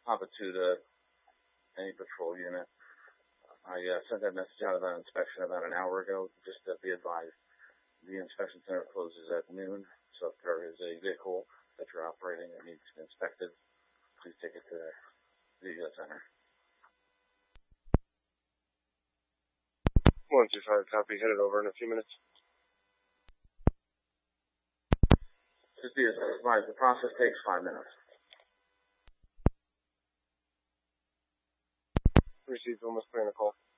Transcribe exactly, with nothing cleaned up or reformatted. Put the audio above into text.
pop it to the any patrol unit. I uh, sent that message out about inspection about an hour ago, just to be advised. The inspection center closes at noon, so if there is a vehicle that you're operating that needs to be inspected, please take it to the uh, center. one two five, copy. Headed over in a few minutes. Just be advised, the process takes five minutes. Received, almost clearing the call.